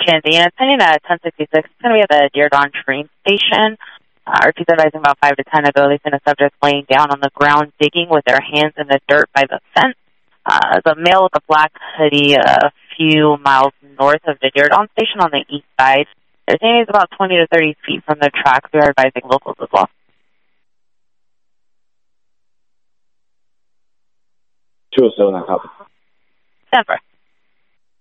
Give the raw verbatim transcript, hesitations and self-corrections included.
Chansey, and it's pending at ten sixty-six. It's going to be at the Deer Dawn train station. Uh, our team's advising about five to ten. I believe in a subject laying down on the ground, digging with their hands in the dirt by the fence. Uh, the male with a black hoodie a few miles north of the Deer Dawn station on the east side. They're saying he's about twenty to thirty feet from the tracks. We are advising locals as well. two oh seven, I copy. Stand by.